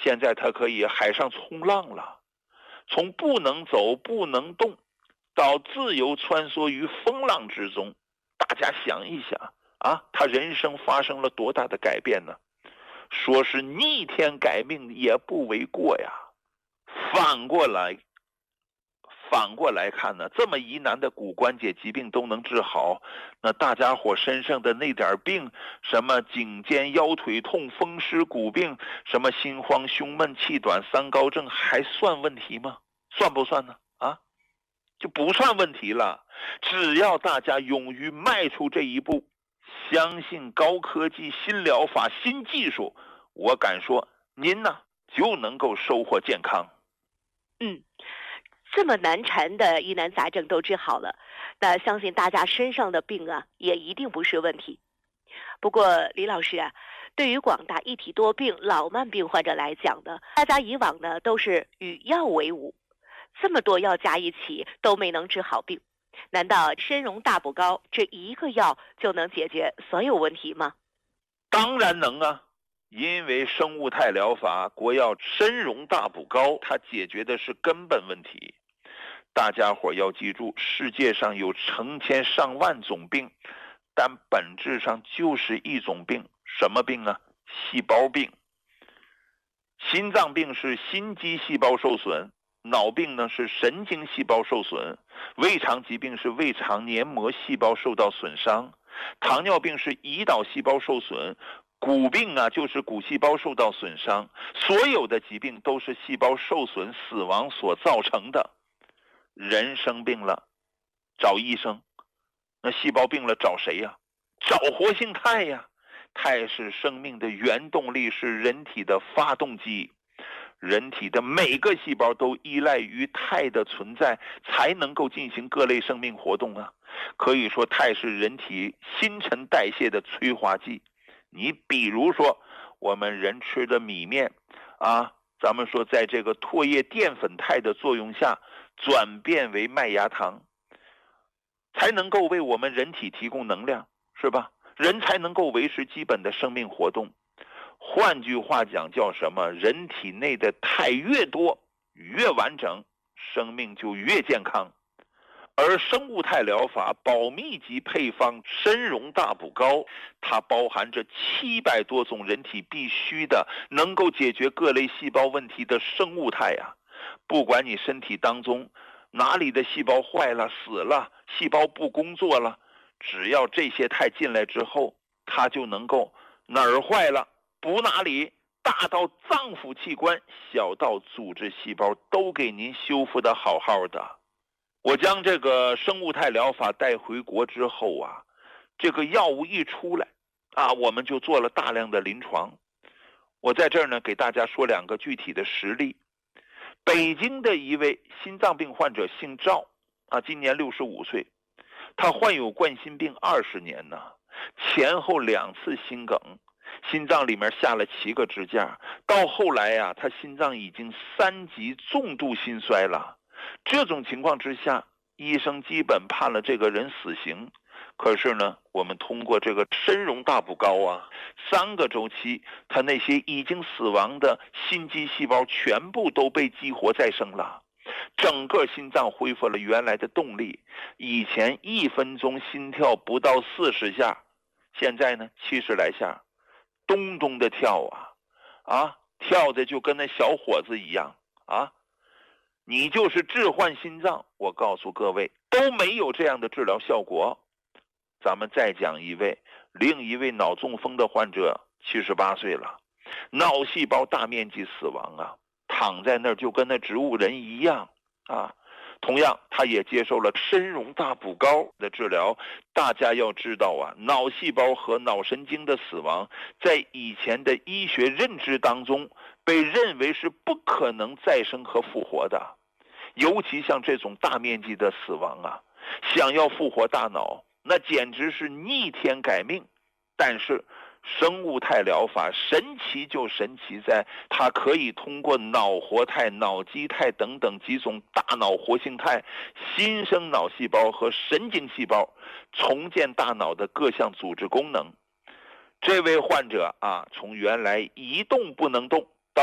现在他可以海上冲浪了，从不能走不能动到自由穿梭于风浪之中。大家想一想啊，他人生发生了多大的改变呢？说是逆天改命也不为过呀。反过来看呢，这么疑难的骨关节疾病都能治好，那大家伙身上的那点病，什么颈肩腰腿痛、风湿骨病，什么心慌胸闷气短三高症，还算问题吗？算不算呢？啊，就不算问题了。只要大家勇于迈出这一步，相信高科技新疗法新技术，我敢说您呢就能够收获健康。 这么难缠的疑难杂症都治好了，那相信大家身上的病啊也一定不是问题。不过李老师啊，对于广大一体多病老慢病患者来讲呢，大家以往呢都是与药为伍，这么多药加一起都没能治好病，难道参茸大补膏这一个药就能解决所有问题吗？ 当然能啊，因为生物态疗法国药参茸大补膏，它解决的是根本问题。大家伙要记住，世界上有成千上万种病，但本质上就是一种病。什么病啊？细胞病。心脏病是心肌细胞受损，脑病呢是神经细胞受损，胃肠疾病是胃肠黏膜细胞受到损伤，糖尿病是胰岛细胞受损，骨病啊就是骨细胞受到损伤。所有的疾病都是细胞受损死亡所造成的。人生病了找医生，那细胞病了找谁呀？找活性肽呀。肽是生命的原动力，是人体的发动机。人体的每个细胞都依赖于肽的存在，才能够进行各类生命活动啊。可以说肽是人体新陈代谢的催化剂。你比如说我们人吃的米面啊，咱们说在这个唾液淀粉肽的作用下转变为麦芽糖，才能够为我们人体提供能量，是吧？人才能够维持基本的生命活动。换句话讲叫什么？人体内的肽越多越完整，生命就越健康。而生物肽疗法保密级配方参茸大补膏，它包含着700多种人体必须的能够解决各类细胞问题的生物肽啊。不管你身体当中哪里的细胞坏了死了，细胞不工作了，只要这些肽进来之后，它就能够哪儿坏了补哪里，大到脏腑器官，小到组织细胞，都给您修复的好好的。我将这个生物肽疗法带回国之后啊，这个药物一出来啊，我们就做了大量的临床。我在这儿呢给大家说2个具体的实例。北京的一位心脏病患者姓赵啊，今年65岁，他患有冠心病20年呢，前后2次心梗，心脏里面下了7个支架，到后来呀，他心脏已经3级重度心衰了。这种情况之下，医生基本判了这个人死刑。可是呢，我们通过这个参茸大补膏啊，3个周期，他那些已经死亡的心肌细胞全部都被激活再生了，整个心脏恢复了原来的动力。以前1分钟心跳不到40下，现在呢70来下，咚咚的跳啊，跳的就跟那小伙子一样啊。你就是置换心脏，我告诉各位都没有这样的治疗效果。咱们再讲另一位脑中风的患者，78岁了，脑细胞大面积死亡啊，躺在那儿就跟那植物人一样啊。同样他也接受了参茸大补膏的治疗。大家要知道啊，脑细胞和脑神经的死亡在以前的医学认知当中被认为是不可能再生和复活的。尤其像这种大面积的死亡啊，想要复活大脑那简直是逆天改命。但是生物肽疗法神奇就神奇在它可以通过脑活肽、脑基肽等等几种大脑活性肽，新生脑细胞和神经细胞，重建大脑的各项组织功能。这位患者啊，从原来一动不能动